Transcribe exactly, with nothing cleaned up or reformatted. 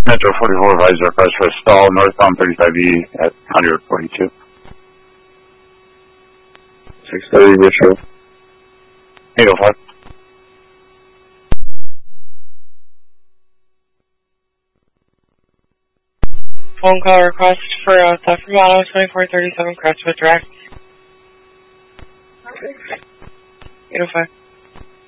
Metro forty-four advisor request for a stall northbound thirty-five E at one forty-two. six thirty, Metro. eight oh five. Phone call request for a theft from Auto twenty-four thirty-seven Crestwood Drive. eight oh five.